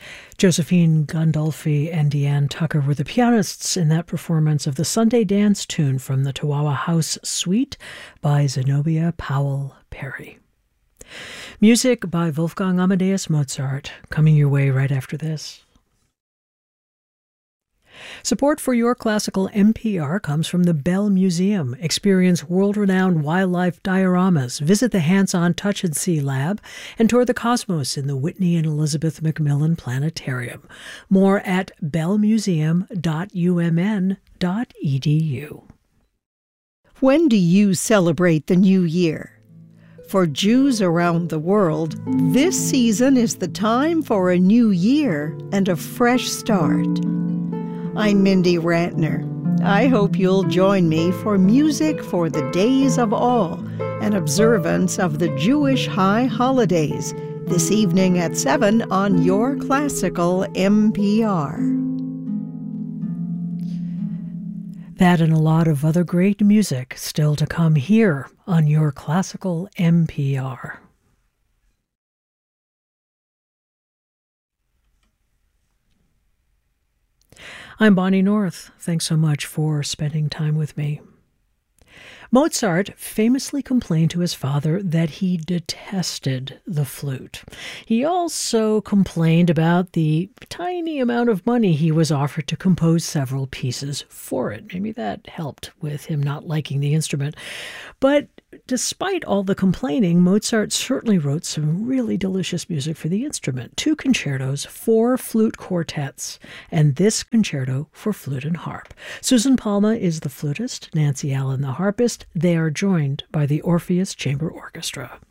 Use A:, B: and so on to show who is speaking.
A: Josephine Gandolfi and Deanne Tucker were the pianists in that performance of the Sunday dance tune from the Chihuahua House Suite by Zenobia Powell Perry. Music by Wolfgang Amadeus Mozart, coming your way right after this. Support for Your Classical NPR comes from the Bell Museum. Experience world-renowned wildlife dioramas, visit the Hands-On Touch and See Lab, and tour the cosmos in the Whitney and Elizabeth Macmillan Planetarium. More at bellmuseum.umn.edu.
B: When do you celebrate the new year? For Jews around the world, this season is the time for a new year and a fresh start. I'm Mindy Rantner. I hope you'll join me for Music for the Days of Awe, an observance of the Jewish high holidays, this evening at 7 on Your Classical NPR.
A: That and a lot of other great music still to come here on Your Classical NPR. I'm Bonnie North. Thanks so much for spending time with me. Mozart famously complained to his father that he detested the flute. He also complained about the tiny amount of money he was offered to compose several pieces for it. Maybe that helped with him not liking the instrument. But despite all the complaining, Mozart certainly wrote some really delicious music for the instrument. 2 concertos, 4 flute quartets, and this concerto for flute and harp. Susan Palma is the flutist, Nancy Allen the harpist. They are joined by the Orpheus Chamber Orchestra.